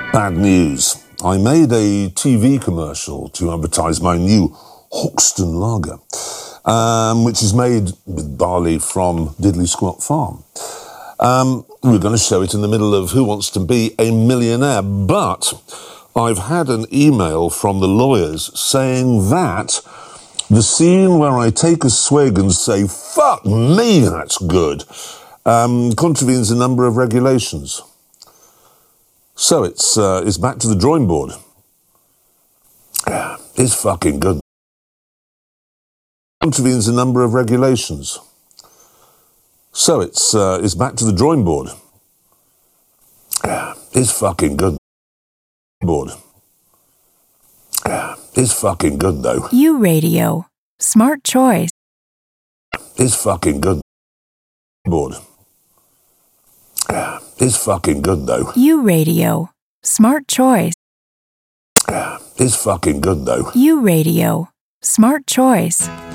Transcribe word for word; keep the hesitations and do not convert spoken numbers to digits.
Bad news. I made a T V commercial to advertise my new Hoxton Lager, um, which is made with barley from Diddley Squat Farm. Um, we're going to show it in the middle of Who Wants to Be a Millionaire, but I've had an email from the lawyers saying that the scene where I take a swig and say, fuck me, that's good, um, contravenes a number of regulations. So it's uh, it's back to the drawing board. It's fucking good. Contravenes a number of regulations. So it's uh, it's back to the drawing board. It's fucking good. Board. It's fucking good though. U Radio. Smart choice. It's fucking good. Board. It's fucking good though. U Radio. Smart choice. It's fucking good though. U Radio. Smart choice.